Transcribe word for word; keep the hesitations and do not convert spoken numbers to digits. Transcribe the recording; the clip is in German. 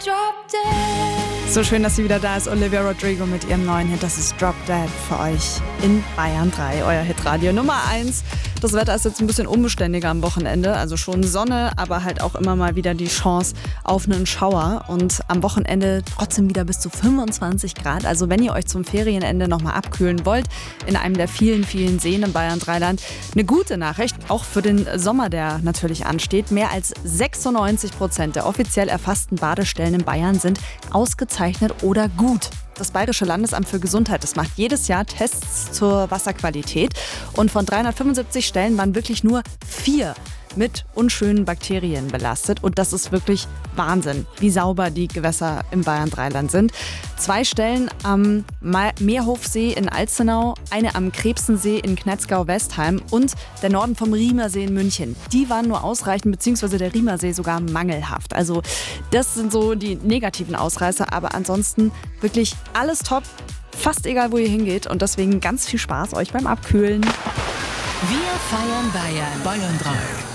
So schön, dass sie wieder da ist, Olivia Rodrigo mit ihrem neuen Hit. Das ist Drop Dead für euch in Bayern drei, euer Hitradio Nummer eins. Das Wetter ist jetzt ein bisschen unbeständiger am Wochenende, also schon Sonne, aber halt auch immer mal wieder die Chance auf einen Schauer. Und am Wochenende trotzdem wieder bis zu fünfundzwanzig Grad. Also wenn ihr euch zum Ferienende nochmal abkühlen wollt, in einem der vielen, vielen Seen im Bayern Dreiland, eine gute Nachricht, auch für den Sommer, der natürlich ansteht. Mehr als sechsundneunzig Prozent der offiziell erfassten Badestellen in Bayern sind ausgezeichnet oder gut. Das Bayerische Landesamt für Gesundheit, das macht jedes Jahr Tests zur Wasserqualität. Und von dreihundertfünfundsiebzig Stellen waren wirklich nur vier mit unschönen Bakterien belastet. Und das ist wirklich Wahnsinn, wie sauber die Gewässer im Bayern Dreiland sind. Zwei Stellen am Meerhofsee in Alzenau, eine am Krebsensee in Knetzgau-Westheim und der Norden vom Riemersee in München. Die waren nur ausreichend, beziehungsweise der Riemersee sogar mangelhaft. Also das sind so die negativen Ausreißer, aber ansonsten wirklich alles top. Fast egal, wo ihr hingeht und deswegen ganz viel Spaß euch beim Abkühlen. Wir feiern Bayern. Bayern drei.